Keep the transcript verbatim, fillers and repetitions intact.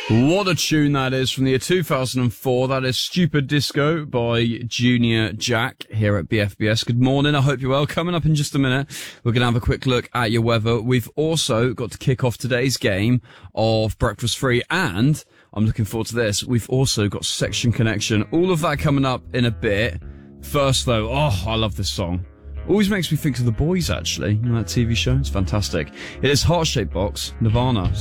What a tune that is from the year two thousand four. That is Stupid Disco by Junior Jack here at B F B S. Good morning. I hope you're well. Coming up in just a minute, we're going to have a quick look at your weather. We've also got to kick off today's game of Breakfast Free, and I'm looking forward to this. We've also got Section Connection. All of that coming up in a bit. First, though, oh, I love this song. Always makes me think of The Boys, actually. You know that T V show? It's fantastic. It is Heart Shaped Box, Nirvana.